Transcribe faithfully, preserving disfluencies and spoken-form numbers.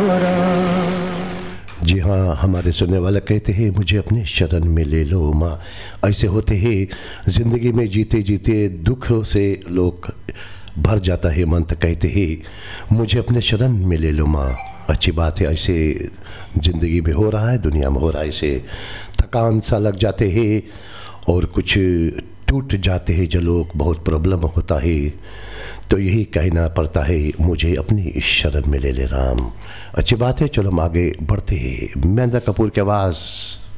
राम। जी हाँ, हमारे सुनने वाले कहते हैं मुझे अपने शरण में ले लो माँ। ऐसे होते हैं ज़िंदगी में, जीते जीते दुखों से लोग भर जाता है मन, तो कहते हैं मुझे अपने शरण में ले लो माँ। अच्छी बात है, ऐसे ज़िंदगी में हो रहा है, दुनिया में हो रहा है। ऐसे थकान सा लग जाते हैं और कुछ टूट जाते हैं जो लोग, बहुत प्रॉब्लम होता है, तो यही कहना पड़ता है मुझे अपनी शरण में ले ले राम। अच्छी बात है, चलो हम आगे बढ़ते हैं। महेंद्र कपूर की आवाज़।